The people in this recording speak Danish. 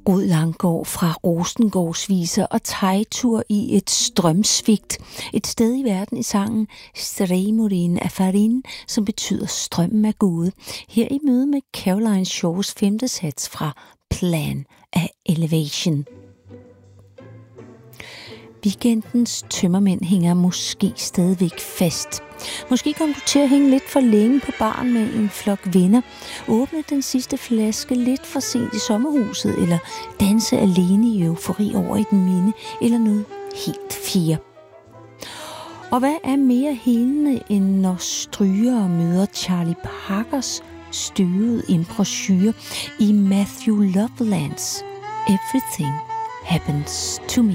Rud Langgaard fra Rosengårdsviser og tegtur i et strømsvigt. Et sted i verden i sangen Stremorin af Farin, som betyder strømmen af Gud. Her i møde med Caroline Shaws femte sats fra Plan af Elevation. Weekendens tømmermænd hænger måske stadigvæk fast. Måske kom du til at hænge lidt for længe på baren med en flok venner, åbne den sidste flaske lidt for sent i sommerhuset, eller danse alene i eufori over et minde, eller noget helt fjerde. Og hvad er mere hende, end når strygere møder Charlie Parkers støvede improsyre i Matthew Lovelands Everything Happens to Me.